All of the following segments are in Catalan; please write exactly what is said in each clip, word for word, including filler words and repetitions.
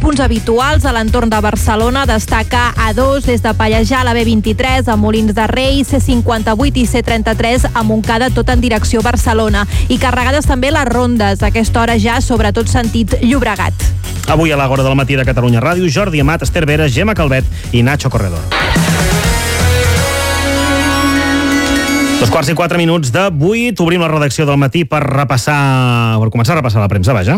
punts habituals a l'entorn de Barcelona. Destaca A dos des de Pallejà a la B vint-i-tres, a Molins de Rei, C cinquanta-vuit i C trenta-tres a Montcada, tot en direcció Barcelona. I carregades també les rondes, a aquesta hora ja, sobretot sentit Llobregat. Avui a l'Àgora del matí de Catalunya Ràdio, Jordi Amat, Esther Vera, Gemma Calvet i Nacho Corredor. Dos quarts i quatre minuts de vuit. Obrim la redacció del matí per repassar, per començar a repassar la premsa, vaja.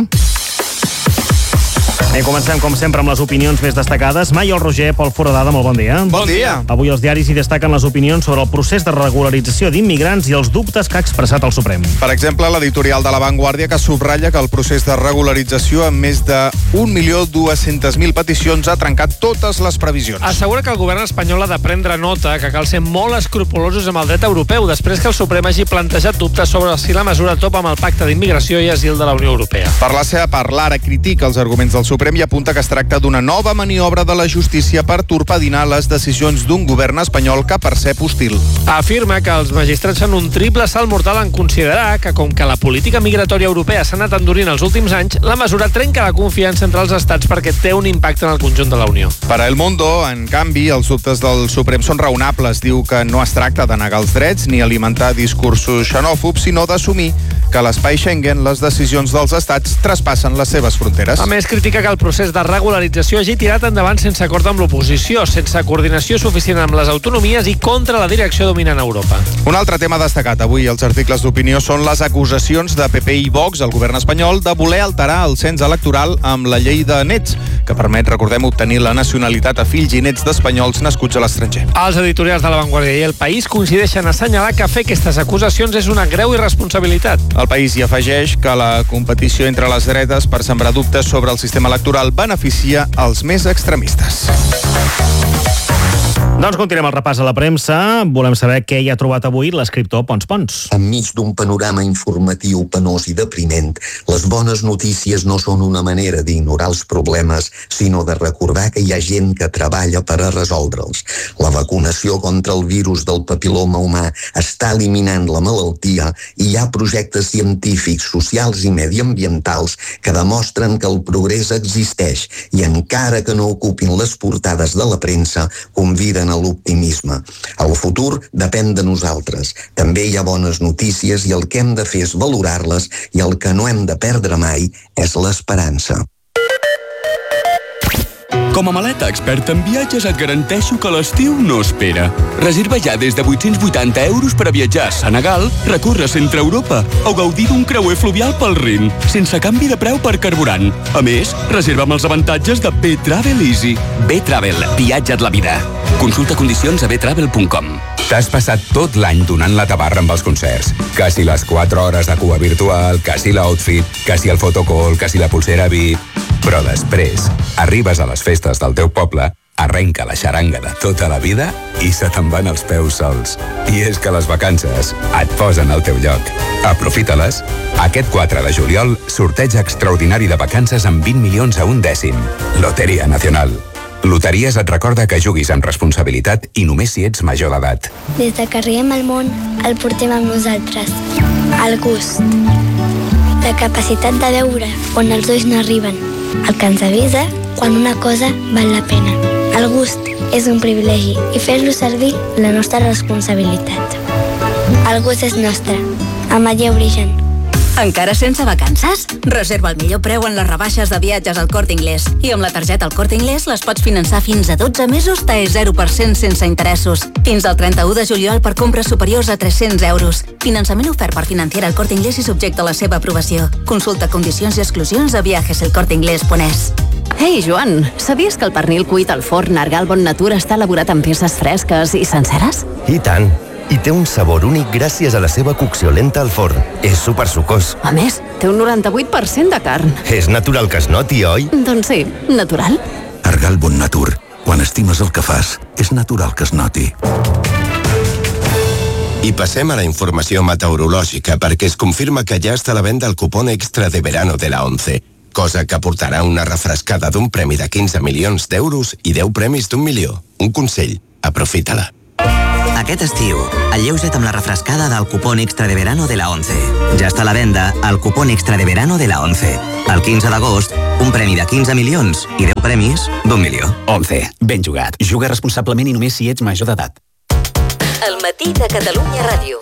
I comencem, com sempre, amb les opinions més destacades. Maiol Roger, Pol Foradada, molt bon dia. Bon dia. Avui els diaris hi destaquen les opinions sobre el procés de regularització d'immigrants i els dubtes que ha expressat el Suprem. Per exemple, l'editorial de La Vanguardia, que subratlla que el procés de regularització amb més de un milió dues-centes mil peticions ha trencat totes les previsions. Assegura que el govern espanyol ha de prendre nota que cal ser molt escrupulosos amb el dret europeu després que el Suprem hagi plantejat dubtes sobre si la mesura topa amb el pacte d'immigració i asil de la Unió Europea. Per la seva part, l'Ara critica els arguments del Suprem i apunta que es tracta d'una nova maniobra de la justícia per torpedinar les decisions d'un govern espanyol que percep hostil. Afirma que els magistrats fan un triple salt mortal en considerar que, com que la política migratòria europea s'ha anat endurint els últims anys, la mesura trenca la confiança entre els estats perquè té un impacte en el conjunt de la Unió. Per a El Mundo, en canvi, els dubtes del Suprem són raonables. Diu que no es tracta de negar els drets ni alimentar discursos xenòfobs, sinó d'assumir que a l'espai Schengen les decisions dels estats traspassen les seves fronteres. A més, critica que el procés de regularització hagi tirat endavant sense acord amb l'oposició, sense coordinació suficient amb les autonomies i contra la direcció dominant a Europa. Un altre tema destacat avui als articles d'opinió són les acusacions de P P i Vox al govern espanyol de voler alterar el cens electoral amb la llei de nets, que permet, recordem, obtenir la nacionalitat a fills i nets d'espanyols nascuts a l'estranger. Els editorials de La Vanguardia i El País coincideixen a assenyalar que fer aquestes acusacions és una greu irresponsabilitat. El País hi afegeix que la competició entre les dretes per sembrar dubtes sobre el sistema electoral beneficia els més extremistes. Doncs continuem el repàs a la premsa. Volem saber què hi ha trobat avui l'escriptor Pons Pons. Enmig d'un panorama informatiu penós i depriment, les bones notícies no són una manera d'ignorar els problemes, sinó de recordar que hi ha gent que treballa per a resoldre'ls. La vacunació contra el virus del papil·loma humà està eliminant la malaltia i hi ha projectes científics, socials i mediambientals que demostren que el progrés existeix i, encara que no ocupin les portades de la premsa, conviden a l'optimisme. El futur depèn de nosaltres. També hi ha bones notícies i el que hem de fer és valorar-les i el que no hem de perdre mai és l'esperança. Com a maleta experta en viatges et garanteixo que l'estiu no espera. Reserva ja des de vuit-cents vuitanta euros per a viatjar a Senegal, recórrer centre Europa o gaudir d'un creuer fluvial pel Rin, sense canvi de preu per carburant. A més, reserva amb els avantatges de B-Travel Easy. B-Travel, viatja't la vida. Consulta condicions a b travel punt com. T'has passat tot l'any donant la tabarra amb els concerts. Que si les quatre hores de cua virtual, que si l'outfit, que si el fotocall, que si la pulsera V I P... Però després, arribes a les festes del teu poble, arrenca la xaranga de tota la vida i se te'n van els peus sols. I és que les vacances et posen al teu lloc. Aprofita-les. Aquest quatre de juliol, sorteig extraordinari de vacances amb vint milions a un dècim. Loteria Nacional. Loteries et recorda que juguis amb responsabilitat i només si ets major d'edat. Des de que arribem al món, el portem amb nosaltres. El gust. La capacitat de veure on els ulls no arriben. El que ens avisa quan una cosa val la pena. El gust és un privilegi i fer-lo servir la nostra responsabilitat. El gust és nostre. Amaia Origen. Encara sense vacances? Reserva el millor preu en les rebaixes de viatges al Corte Inglés. I amb la targeta al Corte Inglés les pots finançar fins a dotze mesos T E zero per cent sense interessos. Fins al trenta-u de juliol per compres superiors a tres-cents euros. Finançament ofert per Financiera al Corte Inglés i subjecte a la seva aprovació. Consulta condicions i exclusions a viajes el corte inglés punt es. Ei, Joan, sabies que el pernil cuit al forn Argal Bon Natura està elaborat amb peces fresques i senceres? I tant! I té un sabor únic gràcies a la seva cocció lenta al forn. És supersucós. A més, té un noranta-vuit per cent de carn. És natural que es noti, oi? Doncs sí, natural. Argal Bon Natur. Quan estimes el que fas, és natural que es noti. I passem a la informació meteorològica perquè es confirma que ja està a la venda el cupón extra de verano de la ONCE, cosa que aportarà una refrescada d'un premi de quinze milions d'euros i deu premis d'un milió. Un consell, aprofita-la. Aquest estiu, alleuja't amb la refrescada del cupón extra de verano de la ONCE. Ja està a la venda el cupón extra de verano de la ONCE. El quinze d'agost, un premi de quinze milions i deu premis d'un milió. ONCE. Ben jugat. Juga responsablement i només si ets major d'edat. El matí de Catalunya Ràdio.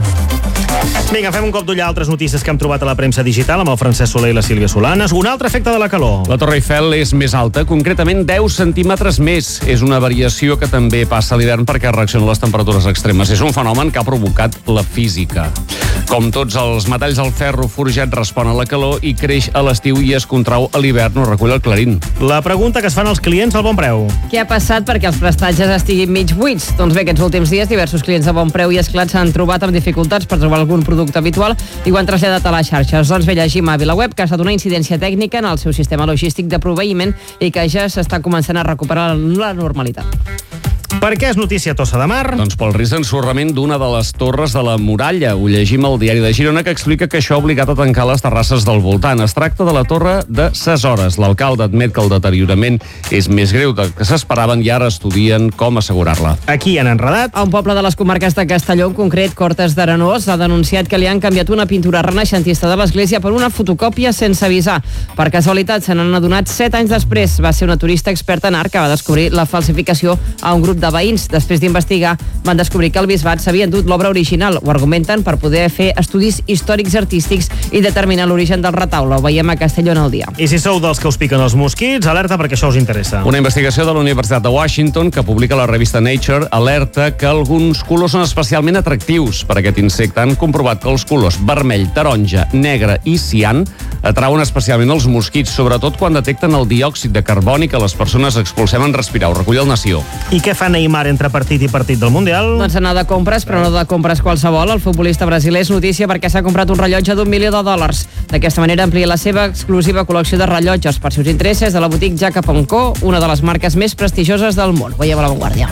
Vinga, fem un cop d'ull a altres notícies que hem trobat a la premsa digital amb el Francesc Soler i la Sílvia Solanes. Un altre efecte de la calor. La Torre Eiffel és més alta, concretament deu centímetres més. És una variació que també passa a l'hivern perquè reacciona a les temperatures extremes. És un fenomen que ha provocat la física. Com tots els metalls, el ferro forjat respon a la calor i creix a l'estiu i es contrau a l'hivern, ho recull el Clarín. La pregunta que es fan els clients al Bon Preu. Què ha passat perquè els prestatges estiguin mig buits? Doncs bé, aquests últims dies diversos clients de Bon Preu i Esclat s'han trobat amb dificultats per trobar algun producte habitual i ho han traslladat a les xarxes. Doncs bé, llegim a VilaWeb que ha estat una incidència tècnica en el seu sistema logístic de proveïment i que ja s'està començant a recuperar la normalitat. Per què és notícia Tossa de Mar? Doncs pel risc d'ensorrament d'una de les torres de la muralla. Ho llegim al diari de Girona, que explica que això ha obligat a tancar les terrasses del voltant. Es tracta de la torre de ses hores. L'alcalde admet que el deteriorament és més greu del que s'esperaven i ara estudien com assegurar-la. Aquí han enredat. A un poble de les comarques de Castelló, en concret Cortes d'Arenós, ha denunciat que li han canviat una pintura renaixentista de l'església per una fotocòpia sense avisar. Per casualitat, se n'han adonat set anys després. Va ser una turista experta en art que va descobrir la falsificació a un grup de veïns. Després d'investigar, van descobrir que el bisbat s'havia endut l'obra original. Ho argumenten per poder fer estudis històrics artístics i determinar l'origen del retaule. Ho veiem a Castelló en el dia. I si sou dels que us piquen els mosquits, alerta perquè això us interessa. Una investigació de la Universitat de Washington que publica la revista Nature alerta que alguns colors són especialment atractius per aquest insecte. Han comprovat que els colors vermell, taronja, negre i cian atrauen especialment els mosquits, sobretot quan detecten el diòxid de carboni que les persones expulsem en respirar. Ho recull el Nació. I què fa Neymar entre partit i partit del Mundial? Doncs anar de compres, però no de compres qualsevol. El futbolista brasiler és notícia perquè s'ha comprat un rellotge d'un milió de dòlars. D'aquesta manera amplia la seva exclusiva col·lecció de rellotges. Per si us interessa, és de la botiga Jacob and Co, una de les marques més prestigioses del món. Ho veiem a La Vanguardia.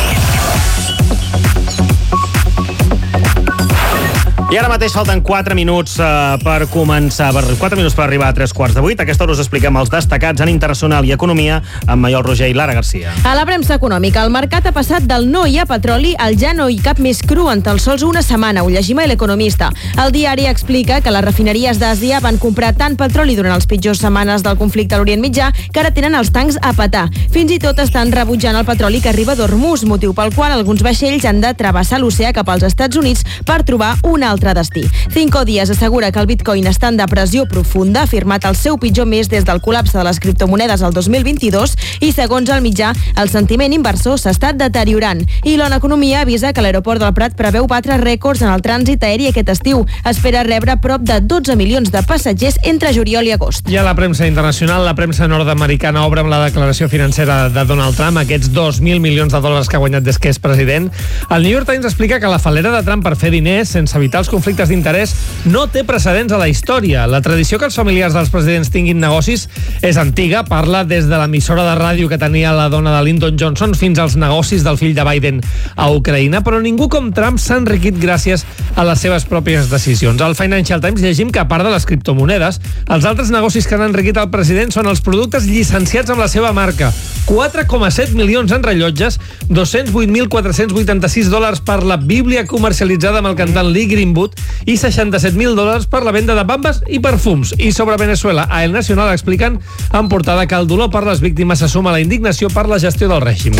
I ara mateix falten quatre minuts uh, per començar, quatre minuts per arribar a tres quarts de vuit. A aquesta hora us expliquem els destacats en internacional i economia amb Maiol Roger i Lara Garcia. A la premsa econòmica, el mercat ha passat del no hi ha petroli al ja no hi cap més cru en tan sols una setmana. Ho llegim a l'Economista. El diari explica que les refineries d'Àsia van comprar tant petroli durant les pitjors setmanes del conflicte a l'Orient Mitjà que ara tenen els tancs a petar. Fins i tot estan rebutjant el petroli que arriba d'Hormuz, motiu pel qual alguns vaixells han de travessar l'oceà cap als Estats Units per trobar un altre destí. Cinco Días assegura que el bitcoin està en depressió profunda, ha firmat el seu pitjor mes des del col·lapse de les criptomonedes el dos mil vint-i-dos i, segons el mitjà, el sentiment inversor s'està deteriorant. I l'Ona Economia avisa que l'aeroport del Prat preveu batre rècords en el trànsit aeri aquest estiu. Espera rebre prop de dotze milions de passatgers entre juliol i agost. I a la premsa internacional, la premsa nord-americana obre amb la declaració financera de Donald Trump, aquests dos mil milions de dòlars que ha guanyat des que és president. El New York Times explica que la falera de Trump per fer diners sense evitar els conflictes d'interès no té precedents a la història. La tradició que els familiars dels presidents tinguin negocis és antiga, parla des de l'emissora de ràdio que tenia la dona de Lyndon Johnson fins als negocis del fill de Biden a Ucraïna, però ningú com Trump s'ha enriquit gràcies a les seves pròpies decisions. Al Financial Times llegim que, a part de les criptomonedes, els altres negocis que han enriquit el president són els productes llicenciats amb la seva marca. quatre coma set milions en rellotges, dos-cents vuit mil quatre-cents vuitanta-sis dòlars per la Bíblia comercialitzada amb el cantant Lee Greenwood i seixanta-set mil dòlars per la venda de bambes i perfums. I sobre Venezuela, a El Nacional expliquen en portada que el dolor per les víctimes se suma a la indignació per la gestió del règim.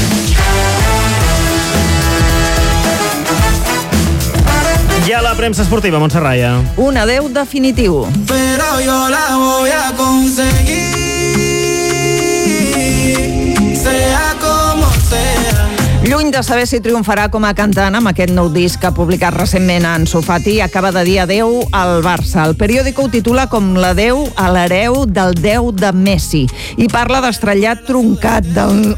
I a la premsa esportiva, Montserrat. Un adeu definitiu. Pero yo la voy a conseguir, sea como sea. Lluny de saber si triomfarà com a cantant amb aquest nou disc que ha publicat recentment Ansu Fati, acaba de dir adeu al Barça. El periòdico ho titula com l'adeu a l'hereu del déu de Messi i parla d'estrellat truncat del...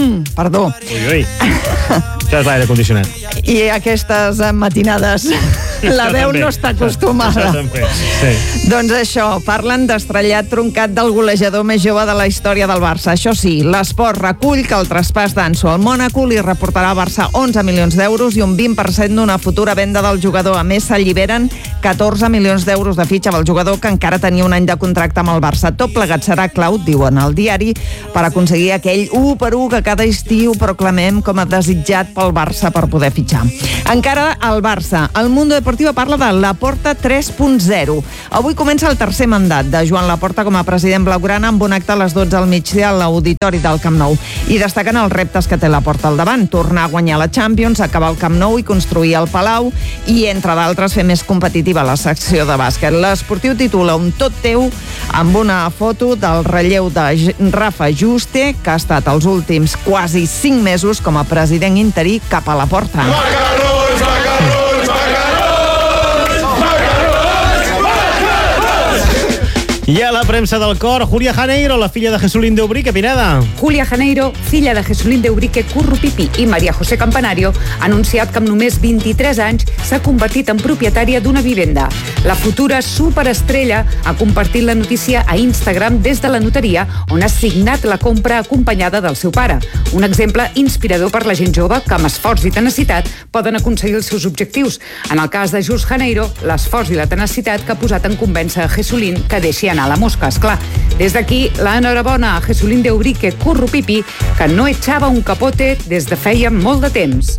Perdó. Ui, ui. Això és l'aire condicionat. I aquestes matinades La veu no està acostumada. Sí. Doncs això, parlen d'estrellat truncat del golejador més jove de la història del Barça. Això sí, l'esport recull que el traspàs d'Ansu al Mònaco li reportarà al Barça onze milions d'euros i un vint per cent d'una futura venda del jugador. A més, s'alliberen catorze milions d'euros de fitxa pel jugador, que encara tenia un any de contracte amb el Barça. Tot plegat serà clau, diuen al diari, per aconseguir aquell u per u que cada estiu proclamem com a desitjat pel Barça per poder fitxar. Encara al Barça, el Mundo Deportivo parla de Laporta tres punt zero. Avui comença el tercer mandat de Joan Laporta com a president blaugrana amb un acte a les dotze al migdia a l'auditori del Camp Nou. I destaquen els reptes que té Laporta al davant: tornar a guanyar la Champions, acabar el Camp Nou i construir el Palau i, entre d'altres, fer més competitiva la secció de bàsquet. L'Esportiu titula Un tot teu amb una foto del relleu de Rafa Juste, que ha estat els últims quasi cinc mesos com a president interí cap a Laporta. I a la premsa del cor, Julia Janeiro, la filla de Jesulín de Ubrique, Pineda. Julia Janeiro, filla de Jesulín de Ubrique Currupipi i Maria José Campanario, ha anunciat que amb només vint-i-tres anys s'ha convertit en propietària d'una vivenda. La futura superestrella ha compartit la notícia a Instagram des de la notaria, on ha signat la compra acompanyada del seu pare. Un exemple inspirador per la gent jove que amb esforç i tenacitat poden aconseguir els seus objectius. En el cas de Jules Janeiro, l'esforç i la tenacitat que ha posat en convèncer a Jesulín que deixi anar a la mosca, esclar. Des d'aquí, l'enhorabona a Jesulín de Ubrique Currupipi, que no echava un capote des de feia molt de temps.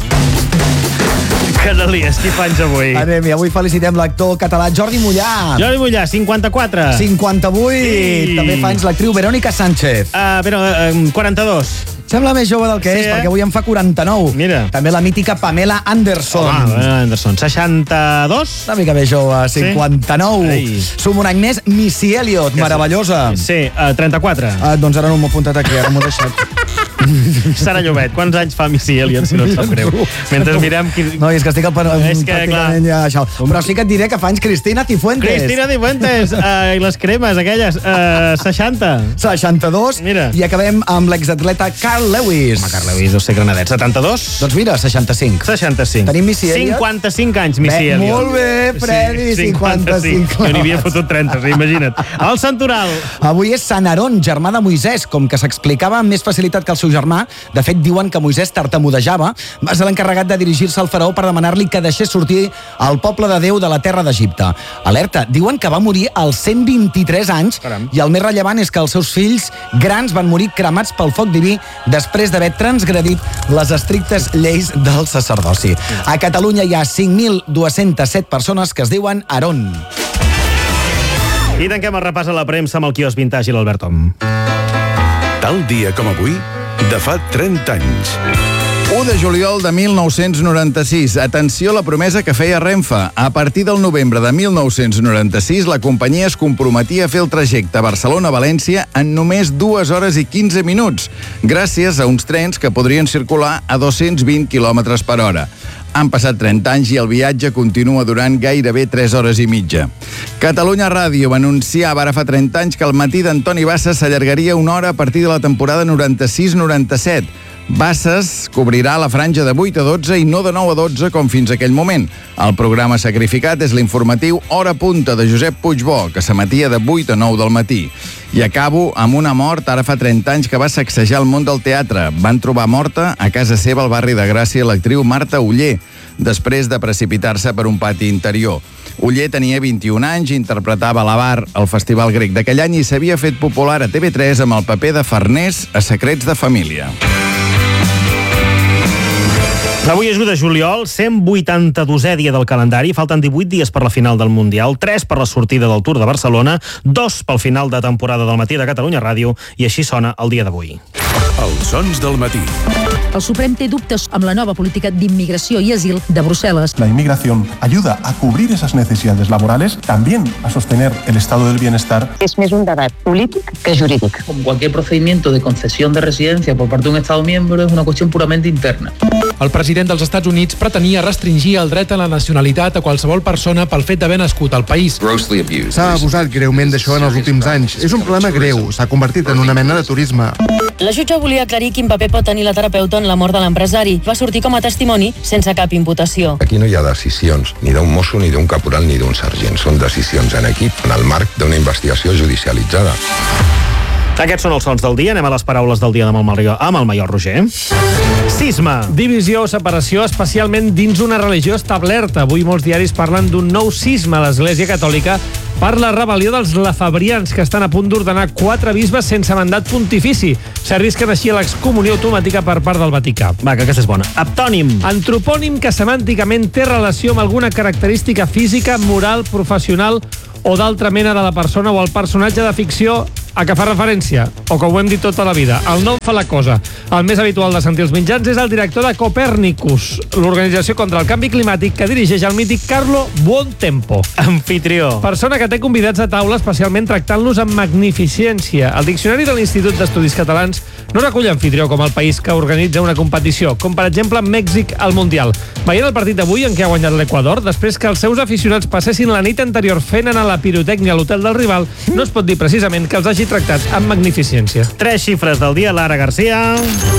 Canalies, qui fa anys avui? Anem, i avui felicitem l'actor català Jordi Mollà. Jordi Mollà, cinquanta-quatre. cinquanta-vuit. Sí. També fa anys l'actriu Verónica Sánchez. Uh, però, uh, quaranta-dos. Sembla més jove del que sí, és, eh? Perquè avui en fa quaranta-nou. Mira. També la mítica Pamela Anderson. Home, Pamela Anderson. seixanta-dos. Una mica més jove, cinquanta-nou. Sí. Som un any més, Missy Elliott, que meravellosa. Sí, uh, trenta-quatre. Uh, doncs ara no m'ho he apuntat aquí, ara m'ho he deixat. Sara Llobet, quants anys fa Missy Elliott, si no et sap greu? Mentre mirem... Qui... No, és que estic al pen... És que, clar... Ja, això. Però sí que et diré que fa anys Cristina Cifuentes. Cristina Cifuentes, uh, i les cremes aquelles, uh, seixanta. seixanta-dos. Mira. I acabem amb l'exatleta Carl Lewis. Home, Carl Lewis deu ser granadet. setanta-dos? Doncs mira, seixanta-cinc. seixanta-cinc. Tenim Missy Elliott. cinquanta-cinc anys, Missy bé, Elliott. Molt bé, Premi, sí, cinquanta-cinc. Jo n'hi havia fotut trenta, sí, imagina't. El Santoral. Avui és Sant Aarón, germà de Moisès, com que s'explicava amb més facilitat que el seu germà. De fet, diuen que Moisès tartamudejava. Va ser l'encarregat de dirigir-se al faraó per demanar-li que deixés sortir el poble de Déu de la terra d'Egipte. Alerta, diuen que va morir als cent vint-i-tres anys. Caram. I el més rellevant és que els seus fills grans van morir cremats pel foc diví després d'haver transgredit les estrictes lleis del sacerdoci. A Catalunya hi ha cinc mil dues-centes set persones que es diuen Aarón. I tanquem el repàs a la premsa amb el quiosc Vintage i l'Albert Om. Tal dia com avui, de fa trenta anys. u de juliol de mil nou-cents noranta-sis. Atenció a la promesa que feia Renfe. A partir del novembre de mil nou-cents noranta-sis, la companyia es comprometia a fer el trajecte Barcelona-València en només dues hores i quinze minuts, gràcies a uns trens que podrien circular a dos-cents vint quilòmetres per hora. Han passat trenta anys i el viatge continua durant gairebé tres hores i mitja. Catalunya Ràdio anunciava ara fa trenta anys que el matí d'Antoni Bassas s'allargaria una hora a partir de la temporada noranta-sis noranta-set. Bassas cobrirà la franja de vuit a dotze i no de nou a dotze com fins aquell moment. El programa sacrificat és l'informatiu Hora Punta de Josep Puigbó, que s'emetia de vuit a nou del matí. I acabo amb una mort ara fa trenta anys que va sacsejar el món del teatre. Van trobar morta a casa seva al barri de Gràcia l'actriu Marta Oller, després de precipitar-se per un pati interior. Oller tenia vint-i-un anys, interpretava l'Avar al Festival Grec d'aquell any i s'havia fet popular a T V tres amb el paper de Farners a Secrets de Família. Avui és u de juliol, cent vuitanta-dosè dia del calendari. Falten divuit dies per la final del Mundial, tres per la sortida del Tour de Barcelona, dos pel final de temporada del Matí de Catalunya Ràdio, i així sona el dia d'avui. Els sons del matí. El Suprem té dubtes amb la nova política d'inmigració i asil de Brussel·les. La inmigración ayuda a cubrir esas necesidades laborales, también a sostener el estado del bienestar. Es més un debat polític que jurídic. Como cualquier procedimiento de concesión de residencia por parte de un Estado miembro, es una cuestión puramente interna. El president dels Estats Units pretenia restringir el dret a la nacionalitat a qualsevol persona pel fet d'haver nascut al país. S'ha abusat greument d'això en els últims anys. És un problema greu, s'ha convertit en una mena de turisme. La jutge volia aclarir quin paper pot tenir la terapeuta en la mort de l'empresari. Va sortir com a testimoni sense cap imputació. Aquí no hi ha decisions ni d'un mosso, ni d'un caporal, ni d'un sergent. Són decisions en equip, en el marc d'una investigació judicialitzada. Aquests són els sons del dia. Anem a les paraules del dia amb el Maiol, amb el Maiol Roger. Cisma. Divisió o separació, especialment dins una religió establerta. Avui molts diaris parlen d'un nou cisma a l'Església Catòlica per la rebel·lió dels lafabrians, que estan a punt d'ordenar quatre bisbes sense mandat pontifici. S'arrisquen així a l'excomunió automàtica per part del Vaticà. Va, que aquesta és bona. Aptònim. Antropònim que semànticament té relació amb alguna característica física, moral, professional o d'altra mena de la persona o el personatge de ficció a què fa referència, o com ho hem dit tota la vida, el nom fa la cosa. El més habitual de sentir els mitjans és el director de Copèrnicus, l'organització contra el canvi climàtic que dirigeix el mític Carlo Buontempo. Anfitrió. Persona que té convidats a taula, especialment tractant-los amb magnificència. El diccionari de l'Institut d'Estudis Catalans no recull anfitrió com el país que organitza una competició, com per exemple Mèxic al Mundial. Veient el partit d'avui en què ha guanyat l'Equador, després que els seus aficionats passessin la nit anterior fent anar la pirotècnia a l'hotel del rival, no es pot dir precisament que els hagi tractat amb magnificència. Tres xifres del dia, Lara Garcia.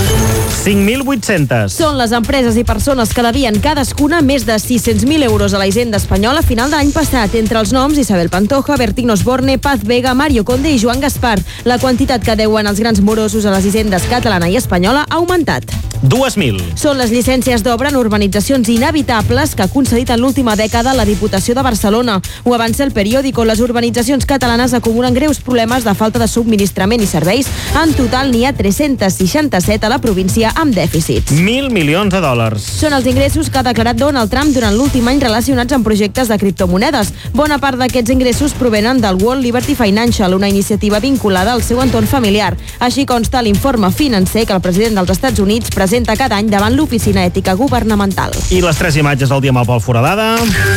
cinc mil vuit-cents. Són les empreses i persones que devien cadascuna més de sis-cents mil euros a la Hisenda espanyola a final d'any passat. Entre els noms, Isabel Pantoja, Bertín Osborne, Paz Vega, Mario Conde i Joan Gaspar. La quantitat que deuen els grans morosos a les hisendes catalana i espanyola ha augmentat. Dues mil. Són les llicències d'obra en urbanitzacions inhabitables que ha concedit en l'última dècada la Diputació de Barcelona. Ho avança el periòdico. Les urbanitzacions catalanes acumulen greus problemes de falta de subministrament i serveis. En total n'hi ha tres-cents seixanta-set a la província amb dèficits. Mil milions de dòlars. Són els ingressos que ha declarat Donald Trump durant l'últim any relacionats amb projectes de criptomonedes. Bona part d'aquests ingressos provenen del World Liberty Financial, una iniciativa vinculada al seu entorn familiar. Així consta l'informe financer que el president dels Estats Units presenta cada any davant l'Oficina Ètica Governamental. I les tres imatges del dia amb el Pol Foradada.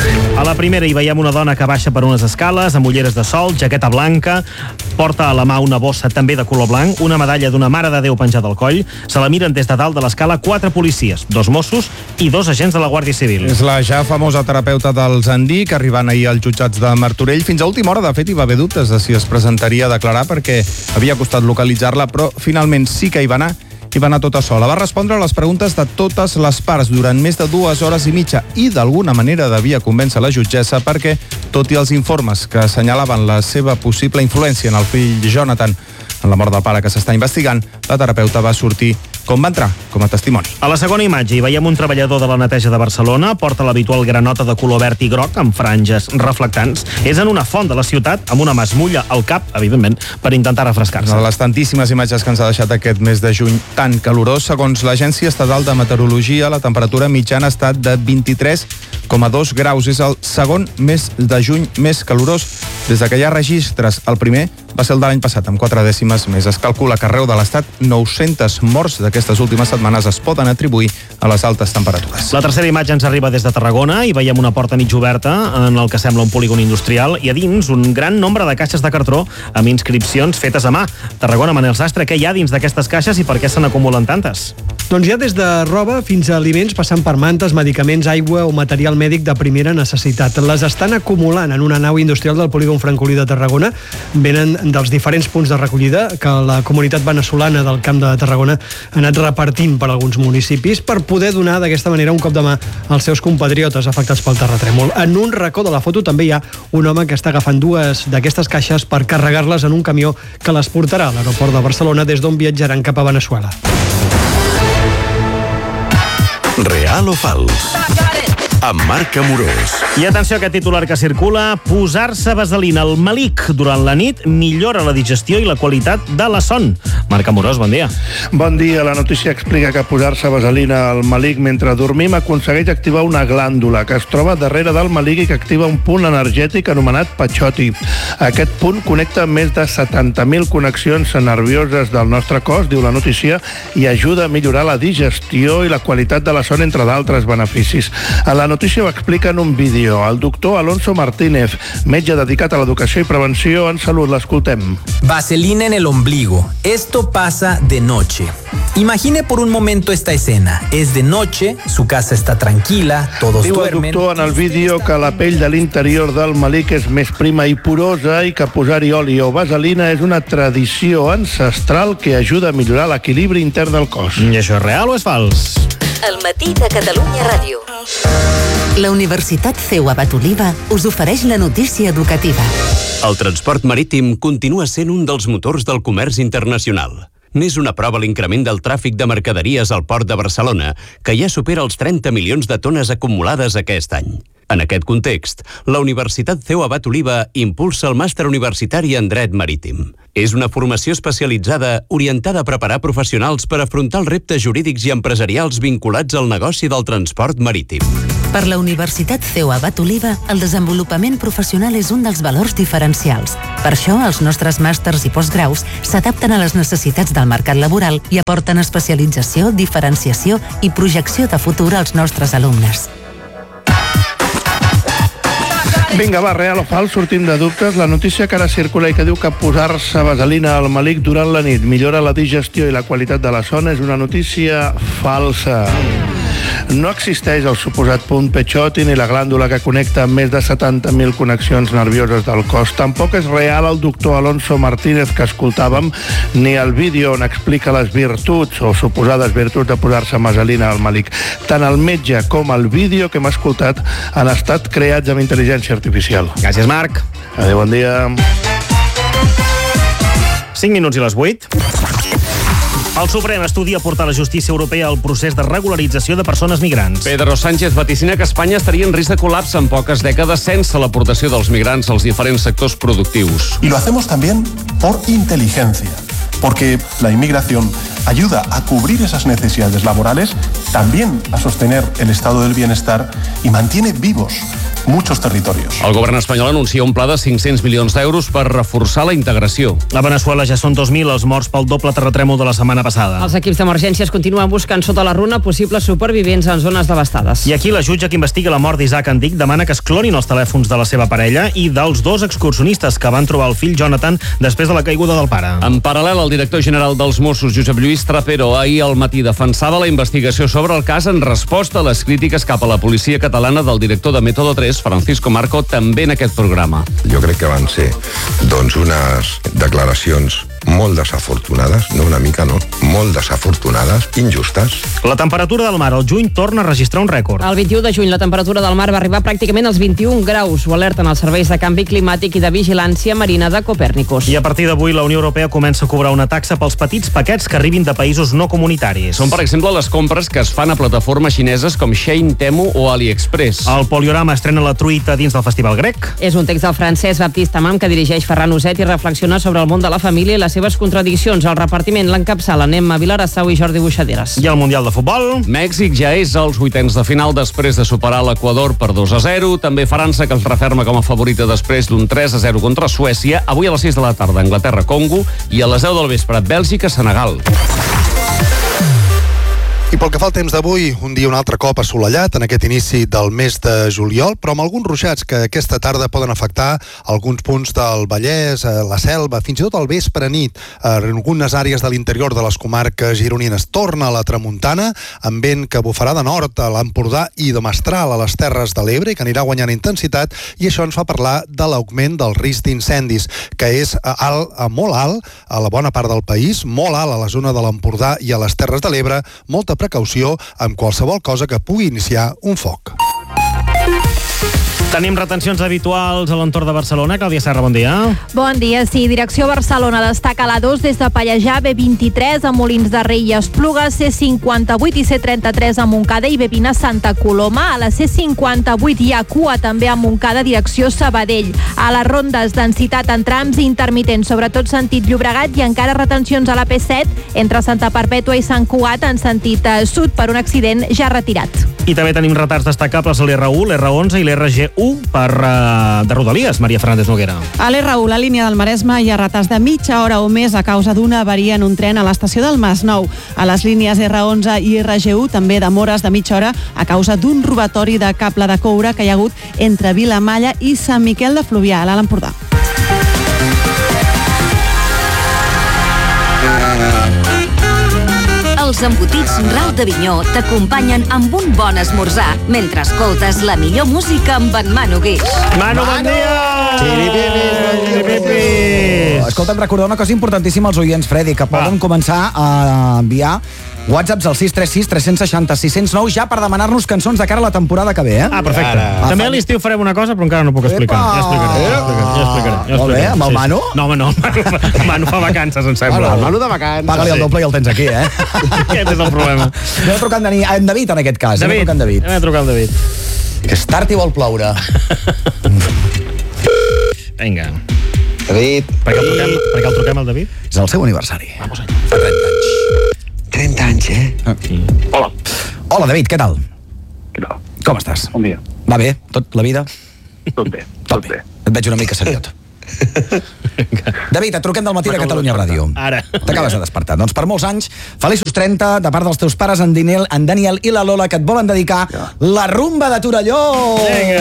A la primera hi veiem una dona que baixa per unes escales amb ulleres de sol, jaqueta blanca, porta a la mà una bossa també de color blanc, una medalla d'una Mare de Déu penjada al coll. Se la miren des de dalt de l'escala quatre policies, dos Mossos i dos agents de la Guàrdia Civil. És la ja famosa terapeuta del Zandí, que arribant ahir als jutjats de Martorell. Fins a última hora, de fet, hi va haver dubtes de si es presentaria a declarar perquè havia costat localitzar-la, però finalment sí que hi va anar i va anar tota sola. Va respondre a les preguntes de totes les parts durant més de dues hores i mitja i d'alguna manera devia convèncer la jutgessa perquè, tot i els informes que assenyalaven la seva possible influència en el fill Jonathan en la mort del pare que s'està investigant, la terapeuta va sortir com va entrar, com a testimoni. A la segona imatge hi veiem un treballador de la neteja de Barcelona, porta l'habitual granota de color verd i groc amb franges reflectants. És en una font de la ciutat amb una mà, es mulla al cap, evidentment, per intentar refrescar-se. Una de les tantíssimes imatges que ens ha deixat aquest mes de juny tan calorós. Segons l'Agència Estatal de Meteorologia, la temperatura mitjana ha estat de vint-i-tres coma dos graus. És el segon mes de juny més calorós des de que hi ha registres. El primer va ser el de l'any passat, amb quatre dècimes més. Es calcula que arreu de l'Estat nou-centes morts d'aquestes últimes setmanes es poden atribuir a les altes temperatures. La tercera imatge ens arriba des de Tarragona i veiem una porta mig oberta en el que sembla un polígon industrial i a dins un gran nombre de caixes de cartró amb inscripcions fetes a mà. Tarragona, Manel Sastre, què hi ha dins d'aquestes caixes i per què se n'acumulen tantes? Doncs hi ha des de roba fins a aliments, passant per mantes, medicaments, aigua o material mèdic de primera necessitat. Les estan acumulant en una nau industrial del polígon francolí de Tarragona. Venen dels diferents punts de recollida que la comunitat veneçolana del Camp de Tarragona ha anat repartint per alguns municipis per poder donar d'aquesta manera un cop de mà als seus compatriotes afectats pel terratrèmol. En un racó de la foto també hi ha un home que està agafant dues d'aquestes caixes per carregar-les en un camió que les portarà a l'aeroport de Barcelona des d'on viatjaran cap a Veneçuela. Real o fals? Amb Marc Amorós. I atenció a aquest titular que circula: posar-se vaselina al melic durant la nit millora la digestió i la qualitat de la son. Marc Amorós, bon dia. Bon dia. La notícia explica que posar-se vaselina al melic mentre dormim aconsegueix activar una glàndula que es troba darrere del melic i que activa un punt energètic anomenat patxoti. Aquest punt connecta més de setanta mil connexions nervioses del nostre cos, diu la notícia, i ajuda a millorar la digestió i la qualitat de la son, entre d'altres beneficis. A la notícia ho explica en un vídeo. El doctor Alonso Martínez, metge dedicat a l'educació i prevenció en salut. L'escoltem. Vaselina en el ombligo. Esto Todo pasa de noche. Imagine por un momento esta escena. Es de noche, su casa está tranquila, todos Diu duermen. Diu el doctor en el vídeo que la pell de l'interior del melic és més prima i porosa i que posar-hi oli o vaselina és una tradició ancestral que ajuda a millorar l'equilibri intern del cos. I això és real o és fals? El matí de Catalunya Ràdio. La Universitat C E U Abat Oliva us ofereix la notícia educativa. El transport marítim continua sent un dels motors del comerç internacional. N'és una prova l'increment del tràfic de mercaderies al port de Barcelona, que ja supera els trenta milions de tones acumulades aquest any. En aquest context, la Universitat C E U Abat Oliva impulsa el màster universitari en dret marítim. És una formació especialitzada orientada a preparar professionals per afrontar els reptes jurídics i empresarials vinculats al negoci del transport marítim. Per la Universitat C E U Abat Oliva, el desenvolupament professional és un dels valors diferencials. Per això, els nostres màsters i postgraus s'adapten a les necessitats del mercat laboral i aporten especialització, diferenciació i projecció de futur als nostres alumnes. Vinga, va, real o fals, sortim de dubtes. La notícia que ara circula i que diu que posar-se vaselina al melic durant la nit millora la digestió i la qualitat de la son és una notícia falsa. No existeix el suposat punt Peixoti ni la glàndula que connecta amb més de setanta mil connexions nervioses del cos. Tampoc és real el doctor Alonso Martínez que escoltàvem, ni el vídeo on explica les virtuts o suposades virtuts de posar-se vaselina al melic. Tant el metge com el vídeo que hem escoltat han estat creats amb intel·ligència artificial. Gràcies, Marc. Adéu, bon dia. cinc minuts i les vuit. El Suprem estudia portar a la justícia europea el procés de regularització de persones migrants. Pedro Sánchez vaticina que Espanya estaria en risc de col·lapse en poques dècades sense l'aportació dels migrants als diferents sectors productius. Y lo hacemos también por inteligencia, porque la inmigración ayuda a cubrir esas necesidades laborales, también a sostener el estado del bienestar y mantiene vivos muchos territorios. El govern espanyol anuncia un pla de cinc-cents milions d'euros per reforçar la integració. A Veneçuela ja són dos mil els morts pel doble terratrèmol de la setmana passada. Els equips d'emergències continuen buscant sota la runa possibles supervivents en zones devastades. I aquí la jutge que investiga la mort d'Isaac Andic demana que es clonin els telèfons de la seva parella i dels dos excursionistes que van trobar el fill Jonathan després de la caiguda del pare. En paral·lel, el director general dels Mossos, Josep Lluís Trapero, ahir al matí defensava la investigació sobre el cas en resposta a les crítiques cap a la policia catalana del director de Método tres, Francisco Marco, també en aquest programa. Jo crec que van ser doncs unes declaracions molt desafortunades, no una mica, no, molt desafortunades, injustes. La temperatura del mar al juny torna a registrar un rècord. El vint-i-u de juny la temperatura del mar va arribar pràcticament als vint-i-un graus. Ho alerten els serveis de canvi climàtic i de vigilància marina de Copèrnicus. I a partir d'avui la Unió Europea comença a cobrar una taxa pels petits paquets que arribin de països no comunitaris. Són, per exemple, les compres que es fan a plataformes xineses com Shein, Temu o AliExpress. El Poliorama estrena la truita dins del Festival Grec. És un text del francès Baptiste Amam que dirigeix Ferran Uset i reflexiona sobre el món de la família i les seves contradiccions. El repartiment l'encapçalen Emma Vilarassau i Jordi Buixaderes. I el Mundial de Futbol? Mèxic ja és als vuitens de final després de superar l'Equador per dos a zero. També França, que es referma com a favorita després d'un tres a zero contra Suècia. Avui a les sis de la tarda, Anglaterra-Congo, i a les deu del vespre, Bèlgica-Senegal. I pel que fa al temps d'avui, un dia un altre cop assolellat en aquest inici del mes de juliol, però amb alguns ruixats que aquesta tarda poden afectar alguns punts del Vallès, la Selva, fins i tot al vespre nit. En algunes àrees de l'interior de les comarques gironines torna a la tramuntana, amb vent que bufarà de nord a l'Empordà i de mestral a les Terres de l'Ebre i que anirà guanyant intensitat, i això ens fa parlar de l'augment del risc d'incendis, que és alt, molt alt a la bona part del país, molt alt a la zona de l'Empordà i a les Terres de l'Ebre, molta precaució amb qualsevol cosa que pugui iniciar un foc. Tenim retencions habituals a l'entorn de Barcelona. Clàudia Serra, bon dia. Bon dia, sí. Direcció Barcelona destaca l'A dos des de Pallejà, B vint-i-tres a Molins de Rei i Esplugues, C cinquanta-vuit i C trenta-tres a Montcada i B vint a Santa Coloma. A la C cinquanta-vuit hi ha cua també a Montcada, direcció Sabadell. A les rondes, densitat en trams intermitents, sobretot sentit Llobregat, i encara retencions a la P set entre Santa Perpètua i Sant Cugat en sentit sud per un accident ja retirat. I també tenim retards destacables a l'R u, l'R onze i l'R G u per, uh, de Rodalies. Maria Fernández Noguera. A l'R u, la línia del Maresme, hi ha retards de mitja hora o més a causa d'una avaria en un tren a l'estació del Masnou. A les línies R onze i R G u també demores de mitja hora a causa d'un robatori de cable de coure que hi ha hagut entre Vilamalla i Sant Miquel de Fluvià, a l'Alt Empordà. Els embotits Ral d'Avinyó t'acompanyen amb un bon esmorzar mentre escoltes la millor música amb en Manu Guix. Manu, bon dia! Escolta'm, recordar una cosa importantíssima als oients, Freddy, que poden començar a enviar whatsapps al sis tres sis tres sis zero sis zero nou ja per demanar-nos cançons de cara a la temporada que ve, eh? Ah, perfecte. Ah, També a l'estiu farem una cosa, però encara no puc explicar. Ja explicaré, ja explicaré, ja explicaré. Ja Molt bé, amb el Manu? No, home, no, el Manu, el Manu fa vacances, em sembla. El Manu de vacances. Paga-li el doble i el tens aquí, eh? Aquest és el problema. Anem trucant en David, en aquest cas. David, anem David. anem a trucar al David. Que és tard i vol ploure. Vinga. David. Per què el truquem, per què el truquem al David? És el seu aniversari. Vamos allà. Fa trenta anys. trenta anys, eh? Sí. Hola. Hola, David, què tal? Què tal? Com estàs? Bon dia. Va bé? Tot, la vida? Tot bé, tot bé. Et veig una mica seriot. David, et truquem del matí de Catalunya Ràdio. Ara. T'acabes de despertar. Doncs per molts anys, feliços trenta, de part dels teus pares, en Daniel, en Daniel i la Lola, que et volen dedicar la rumba de Torelló. Vinga.